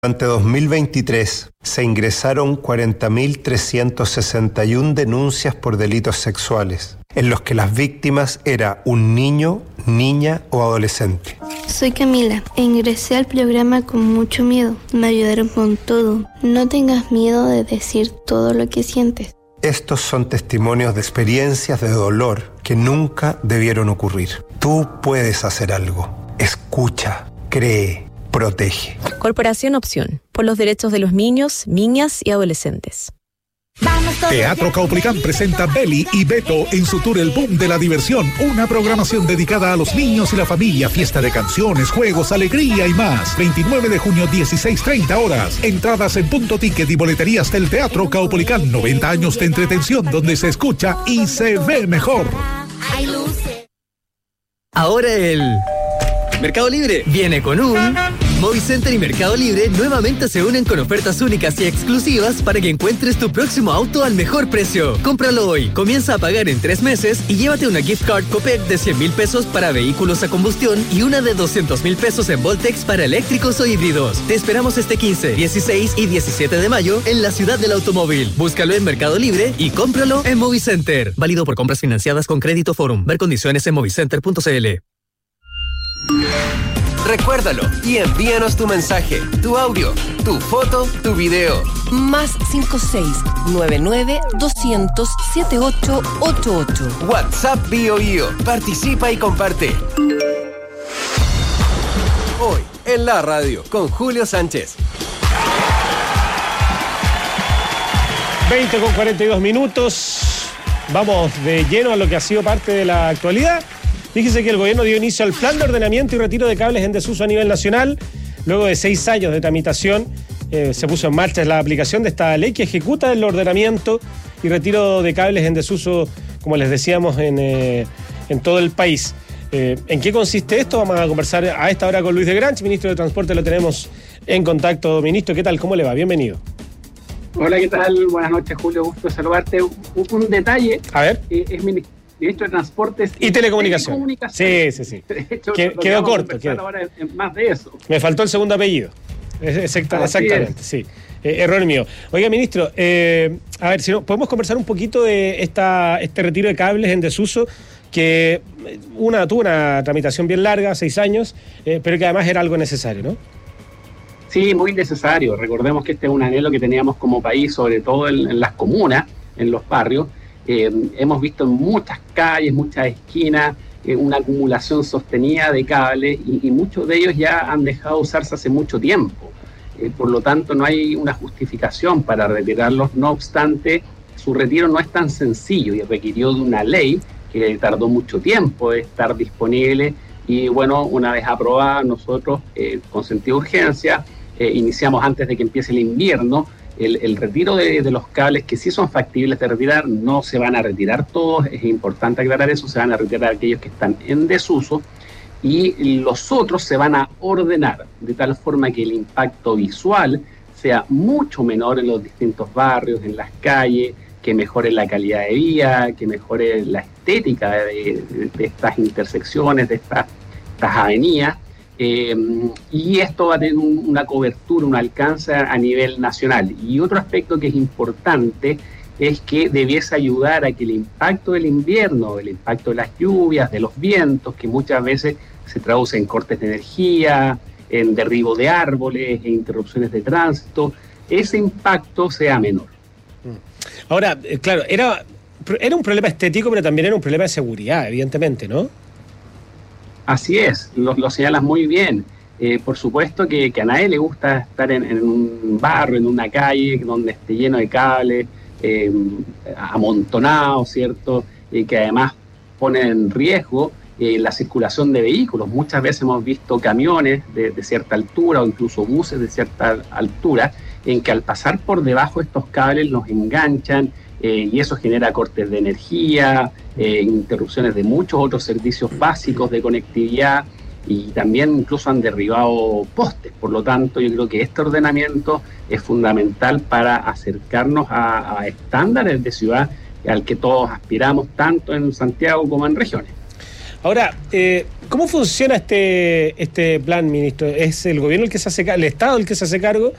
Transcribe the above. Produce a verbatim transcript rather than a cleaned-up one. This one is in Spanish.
Durante dos mil veintitrés se ingresaron cuarenta mil trescientas sesenta y una denuncias por delitos sexuales, en los que las víctimas era un niño, niña o adolescente. Soy Camila e ingresé al programa con mucho miedo. Me ayudaron con todo. No tengas miedo de decir todo lo que sientes. Estos son testimonios de experiencias de dolor que nunca debieron ocurrir. Tú puedes hacer algo. Escucha, cree, protege. Corporación Opción, por los derechos de los niños, niñas y adolescentes. Teatro Caupolicán presenta Beli y Beto en su tour El Boom de la Diversión, una programación dedicada a los niños y la familia, fiesta de canciones, juegos, alegría y más. veintinueve de junio, dieciséis treinta horas. Entradas en Punto Ticket y boleterías del Teatro Caupolicán. noventa años de entretención donde se escucha y se ve mejor. Ahora el Mercado Libre viene con un... Movicenter y Mercado Libre nuevamente se unen con ofertas únicas y exclusivas para que encuentres tu próximo auto al mejor precio. Cómpralo hoy, comienza a pagar en tres meses y llévate una gift card Copec de cien mil pesos para vehículos a combustión y una de doscientos mil pesos en Voltex para eléctricos o híbridos. Te esperamos este quince, dieciséis y diecisiete de mayo en la ciudad del automóvil. Búscalo en Mercado Libre y cómpralo en Movicenter. Válido por compras financiadas con Crédito Forum. Ver condiciones en movicenter punto c l. Recuérdalo y envíanos tu mensaje, tu audio, tu foto, tu video. Más cinco seis nueve nueve dos cero cero siete ocho ocho ocho. WhatsApp Bio Bio. Participa y comparte. Hoy en la radio con Julio Sánchez. veinte con cuarenta y dos minutos. Vamos de lleno a lo que ha sido parte de la actualidad. Fíjese que el gobierno dio inicio al plan de ordenamiento y retiro de cables en desuso a nivel nacional. Luego de seis años de tramitación, eh, se puso en marcha la aplicación de esta ley que ejecuta el ordenamiento y retiro de cables en desuso, como les decíamos, en, eh, en todo el país. Eh, ¿En qué consiste esto? Vamos a conversar a esta hora con Luis de Granch, ministro de Transporte. Lo tenemos en contacto. Ministro, ¿qué tal? ¿Cómo le va? Bienvenido. Hola, ¿qué tal? Buenas noches, Julio. Gusto saludarte. Un, un detalle. A ver. Eh, es ministro. Ministro de Transportes y, y Telecomunicaciones. Telecomunicaciones. Sí, sí, sí. Hecho, Qued, quedó corto. Quedó. Ahora es más de eso. Me faltó el segundo apellido. Exacta, exactamente, es. sí. Eh, error mío. Oiga, ministro, eh, a ver, si no, podemos conversar un poquito de esta, este retiro de cables en desuso, que una, tuvo una tramitación bien larga, seis años, eh, pero que además era algo necesario, ¿no? Sí, muy necesario. Recordemos que este es un anhelo que teníamos como país, sobre todo en, en las comunas, en los barrios. Eh, hemos visto en muchas calles, muchas esquinas, eh, una acumulación sostenida de cables y, y muchos de ellos ya han dejado de usarse hace mucho tiempo. Eh, por lo tanto, no hay una justificación para retirarlos. No obstante, su retiro no es tan sencillo y requirió de una ley que tardó mucho tiempo de estar disponible y, bueno, una vez aprobada, nosotros, eh, con sentido de urgencia, eh, iniciamos antes de que empiece el invierno. El, el retiro de, de los cables que sí son factibles de retirar, no se van a retirar todos, es importante aclarar eso, se van a retirar aquellos que están en desuso y los otros se van a ordenar de tal forma que el impacto visual sea mucho menor en los distintos barrios, en las calles, que mejore la calidad de vida, que mejore la estética de, de, de estas intersecciones, de estas, estas avenidas. Eh, y esto va a tener un, una cobertura, un alcance a nivel nacional. Y otro aspecto que es importante es que debiese ayudar a que el impacto del invierno, el impacto de las lluvias, de los vientos, que muchas veces se traduce en cortes de energía, en derribo de árboles, en interrupciones de tránsito, ese impacto sea menor. Ahora, eh, claro, era, era un problema estético, pero también era un problema de seguridad, evidentemente, ¿no? Así es, lo, lo señalas muy bien. Eh, por supuesto que, que a nadie le gusta estar en, en un barrio, en una calle donde esté lleno de cables, eh, amontonados, ¿cierto? Y que además ponen en riesgo eh, la circulación de vehículos. Muchas veces hemos visto camiones de, de cierta altura o incluso buses de cierta altura en que al pasar por debajo de estos cables los enganchan eh, y eso genera cortes de energía, eh, interrupciones de muchos otros servicios básicos de conectividad y también incluso han derribado postes. Por lo tanto, yo creo que este ordenamiento es fundamental para acercarnos a, a estándares de ciudad al que todos aspiramos, tanto en Santiago como en regiones. Ahora, eh, ¿cómo funciona este, este plan, ministro? ¿Es el gobierno el que se hace cargo, el Estado el que se hace cargo?